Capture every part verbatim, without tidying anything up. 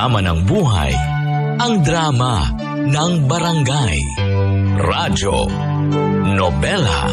drama ng buhay, ang drama ng barangay. Radyo Nobela.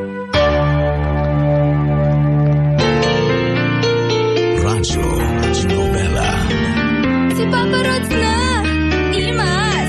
Radyo Nobela. Si Papa Rods na! Imas!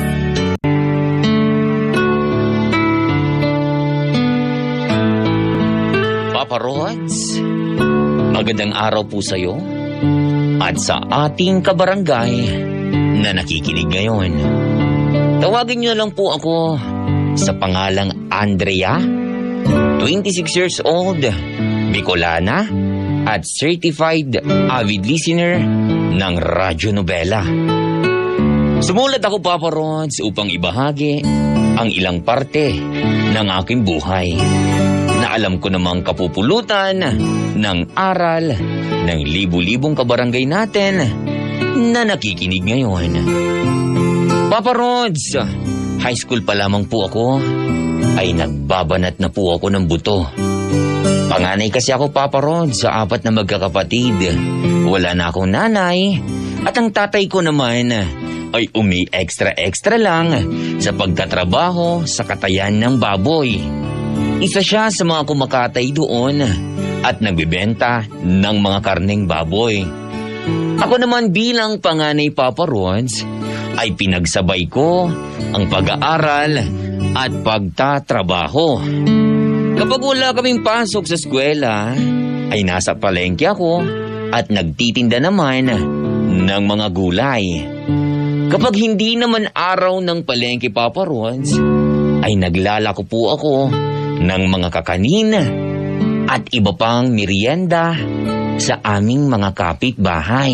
Papa Rods, magandang araw po sa'yo at sa ating kabarangay na nakikinig ngayon. Tawagin niyo lang po ako sa pangalang Andrea, twenty-six years old, Bicolana, at certified avid listener ng Radyo Nobela. Sumulat ako, Papa Rods, upang ibahagi ang ilang parte ng aking buhay na alam ko namang kapupulutan ng aral ng libu-libong kabarangay natin na nakikinig ngayon. Papa Rods, high school pa lamang po ako ay nagbabanat na po ako ng buto. Panganay kasi ako, Papa Rods, sa apat na magkakapatid. Wala na akong nanay at ang tatay ko naman ay umi-extra-extra lang sa pagtatrabaho sa katayan ng baboy. Isa siya sa mga kumakatay doon at nagbibenta ng mga karneng baboy. Ako naman bilang panganay, Papa Rods, ay pinagsabay ko ang pag-aaral at pagtatrabaho. Kapag wala kaming pasok sa eskwela, ay nasa palengke ako at nagtitinda naman ng mga gulay. Kapag hindi naman araw ng palengke, Papa Rods, ay naglalako po ako ng mga kakanin at iba pang merienda sa aming mga kapitbahay.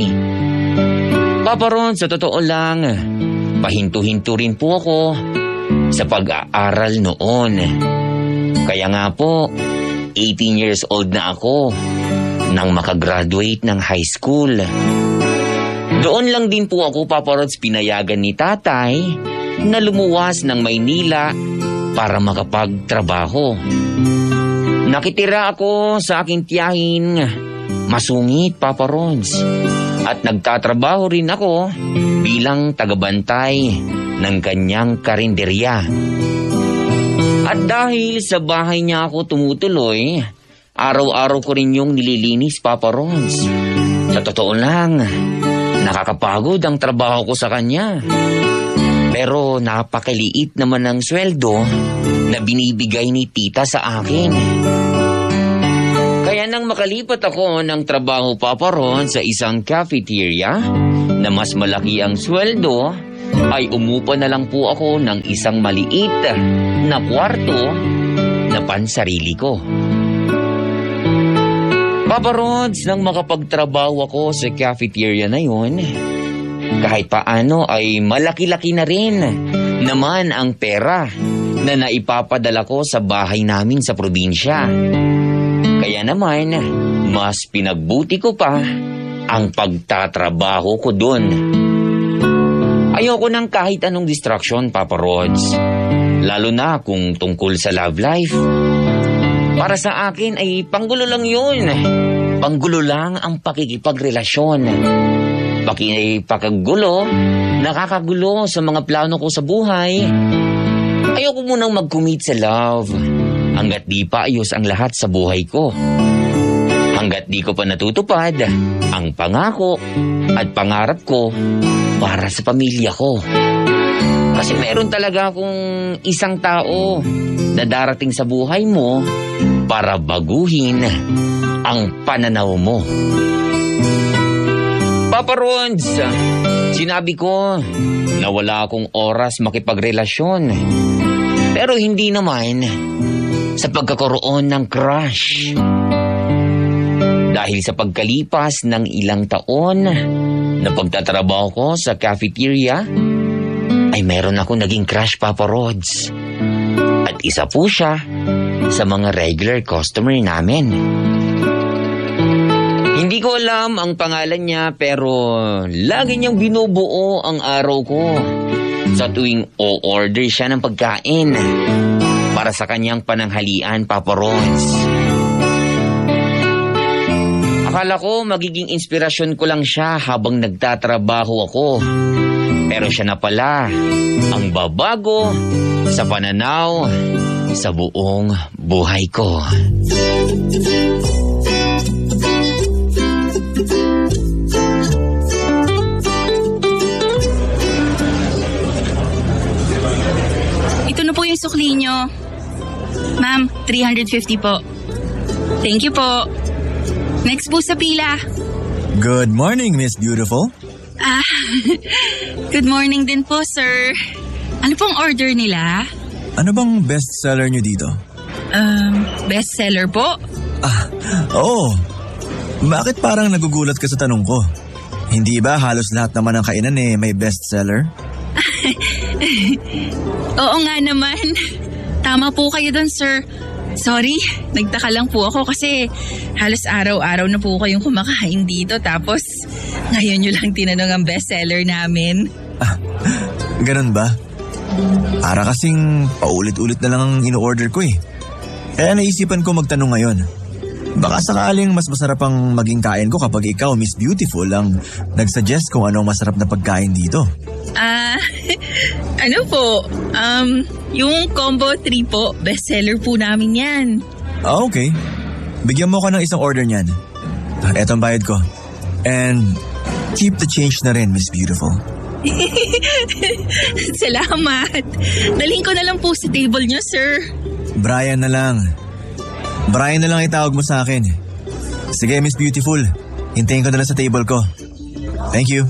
Papa Rods, sa totoo lang, pahinto-hinto rin po ako sa pag-aaral noon. Kaya nga po, eighteen years old na ako nang makagraduate ng high school. Doon lang din po ako, Papa Rods, pinayagan ni tatay na lumuwas ng Maynila para makapagtrabaho. Nakitira ako sa aking tiyahin, masungit, Papa Rods, at nagtatrabaho rin ako bilang tagabantay ng kanyang karinderya. At dahil sa bahay niya ako tumutuloy, araw-araw ko rin yung nililinis, Papa Rods. Sa totoo lang, nakakapagod ang trabaho ko sa kanya. Pero napakaliit naman ang sweldo na binibigay ni tita sa akin. Kaya nang makalipat ako ng trabaho, Papa Rods, sa isang cafeteria na mas malaki ang sweldo, ay umupa na lang po ako ng isang maliit na kwarto na pansarili ko. Papa Rods, nang makapagtrabaho ako sa cafeteria na yun, kahit paano ay malaki-laki na rin naman ang pera na naipapadala ko sa bahay namin sa probinsya. Kaya naman, mas pinagbuti ko pa ang pagtatrabaho ko doon. Ayoko ng kahit anong distraction, Papa Rods, lalo na kung tungkol sa love life. Para sa akin ay panggulo lang yun. Panggulo lang ang pakikipagrelasyon. Pakipaggulo, nakakagulo sa mga plano ko sa buhay. Ayoko munang mag-commit sa love hanggat di pa ayos ang lahat sa buhay ko. Hanggat di ko pa natutupad ang pangako at pangarap ko para sa pamilya ko. Kasi meron talaga akong isang tao na darating sa buhay mo para baguhin ang pananaw mo. Papa Rods, sinabi ko na wala akong oras makipagrelasyon. Pero hindi naman sa pagkakaroon ng crush. Dahil sa pagkalipas ng ilang taon na pagtatrabaho ko sa cafeteria, ay meron ako naging crush, Papa Rods. At isa po siya sa mga regular customer namin. Hindi ko alam ang pangalan niya pero lagi niyang binubuo ang araw ko sa tuwing o-order siya ng pagkain para sa kanyang pananghalian, Papa Rods. Akala ko magiging inspirasyon ko lang siya habang nagtatrabaho ako. Pero siya na pala ang babago sa pananaw sa buong buhay ko. Ito na po yung sukli nyo. Ma'am, three hundred fifty po. Thank you po. Next po sa pila. Good morning, Miss Beautiful. Ah, good morning din po, sir. Ano pong order nila? Ano bang bestseller nyo dito? Um, bestseller po? Ah, oo. Bakit parang nagugulat ka sa tanong ko? Hindi ba halos lahat naman ng kainan eh may bestseller? Oo nga naman. Tama po kayo doon, sir. Sorry, nagtaka lang po ako kasi halos araw-araw na po kayong kumakain dito tapos ngayon nyo lang tinanong ang bestseller namin. Ah, ganun ba? Para kasing paulit-ulit na lang ang ino-order ko eh. Kaya naisipan ko magtanong ngayon. Baka sakaling mas masarap ang maging kain ko kapag ikaw, Miss Beautiful, ang nagsuggest kung anong masarap na pagkain dito. Ah, ano po? Um, yung combo three po, bestseller po namin yan. Ah, okay. Bigyan mo ko ng isang order niyan. Ah, eto ang bayad ko. And keep the change na rin, Miss Beautiful. Salamat. Dalhin ko na lang po sa table nyo, sir. Brian na lang. Brian na lang itawag mo sa akin. Sige, Miss Beautiful. Hintayin ko na lang sa table ko. Thank you.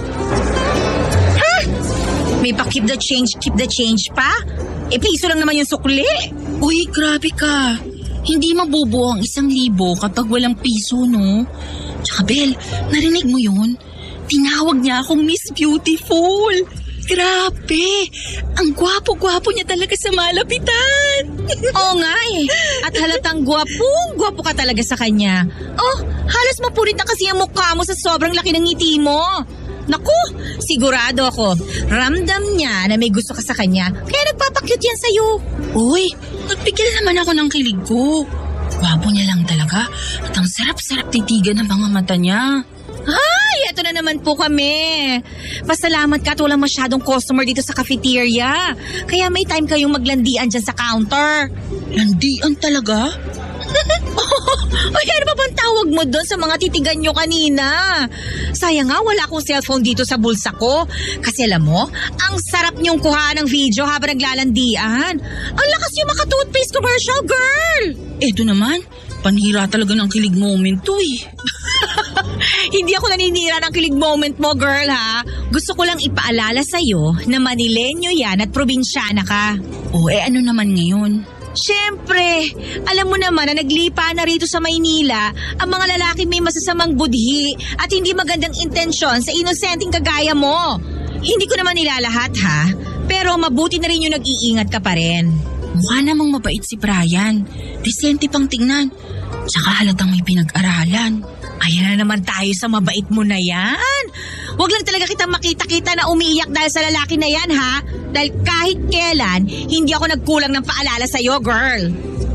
May pa keep the change, keep the change pa? E piso lang naman yung sukli. Uy, grabe ka. Hindi mabubuo ang isang libo kapag walang piso, no? Tsaka, Bel, narinig mo yun? Tinawag niya akong Miss Beautiful. Grabe. Ang gwapo-gwapo niya talaga sa malapitan. Oo nga eh. At halatang gwapong gwapo ka talaga sa kanya. Oh, halos mapurit na kasi ang mukha mo sa sobrang laki ng ngiti mo. Naku, sigurado ako. Ramdam niya na may gusto ka sa kanya. Kaya nagpapakyut yan sa'yo. Uy, nagpigil naman ako ng kilig ko. Gwapo niya lang talaga. At ang sarap-sarap titigan ng mga mata niya. Ay, eto na naman po kami. Pasalamat ka at walang masyadong customer dito sa cafeteria. Kaya may time kayong maglandian dyan sa counter. Landian talaga? Ay, ano ba bang tawag mo doon sa mga titigan nyo kanina? Sayang nga, wala akong cellphone dito sa bulsa ko. Kasi alam mo, ang sarap niyong kuhaan ng video habang naglalandian. Ang lakas yung maka-toothpaste commercial, girl! Eto naman, panira talaga ng kilig moment to eh. Hindi ako naninira ng kilig moment mo, girl, ha? Gusto ko lang ipaalala sa'yo na Manileño yan at probinsyana ka. O eh ano naman ngayon? Siyempre, alam mo naman na naglipa na rito sa Maynila ang mga lalaki may masasamang budhi at hindi magandang intensyon sa inosenteng kagaya mo. Hindi ko naman nilalahat, ha? Pero mabuti na rin yung nag-iingat ka pa rin. Mukha namang mabait si Brian. Disente pang tingnan. Tsaka halatang may pinag-aralan. Ayan na naman tayo sa mabait mo na yan. Huwag lang talaga kita makita-kita na umiiyak dahil sa lalaki na yan, ha? Dahil kahit kailan, hindi ako nagkulang ng paalala sa'yo, girl.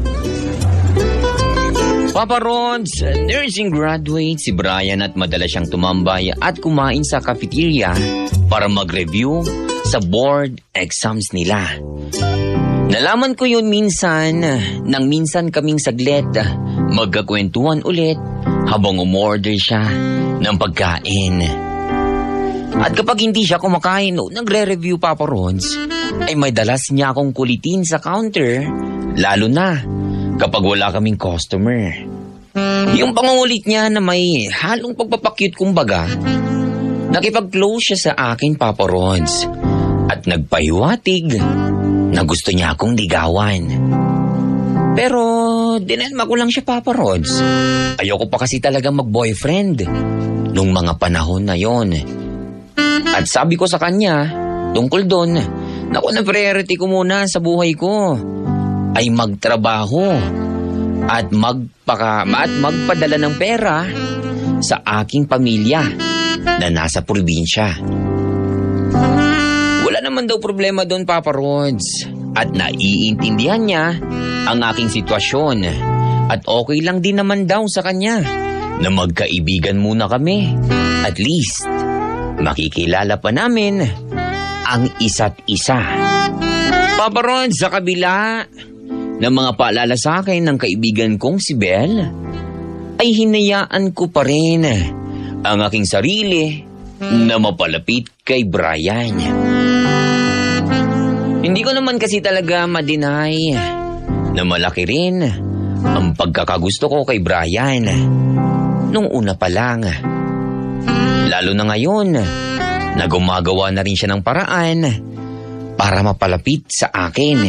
Papa Rods, nursing graduate si Brian at madalas siyang tumambay at kumain sa cafeteria para mag-review sa board exams nila. Nalaman ko yun minsan, nang minsan kaming saglit, magkakwentuhan ulit habang umorder siya ng pagkain. At kapag hindi siya kumakain o nagre-review, Papa Rods, ay may dalas niya akong kulitin sa counter, lalo na kapag wala kaming customer. Yung pangungulit niya na may halong pagpapakyut kumbaga, nakipag-close siya sa akin, Papa Rods, at nagpahiwatig na gusto niya akong ligawan. Pero dinalma ko lang siya, Papa Rods. Ayoko pa kasi talagang mag-boyfriend nung mga panahon na yon. At sabi ko sa kanya, tungkol doon, naku, na priority ko muna sa buhay ko ay magtrabaho at magpaka at magpadala ng pera sa aking pamilya na nasa probinsya. Wala naman daw problema doon, Papa Rods, at naiintindihan niya ang aking sitwasyon at okay lang din naman daw sa kanya na magkaibigan muna kami. At least, makikilala pa namin ang isa't isa. Papa Ron, sa kabila ng mga paalala sa akin ng kaibigan kong si Belle, ay hinayaan ko pa rin ang aking sarili na mapalapit kay Brian. Hindi ko naman kasi talaga ma-deny na malaki rin ang pagkakagusto ko kay Brian nung una pa lang. Lalo na ngayon na gumagawa na rin siya ng paraan para mapalapit sa akin.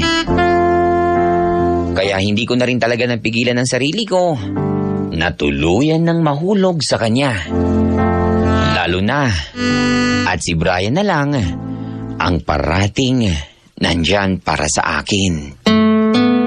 Kaya hindi ko na rin talaga napigilan ang sarili ko na tuluyan ng mahulog sa kanya. Lalo na at si Brian na lang ang parating nandyan para sa akin.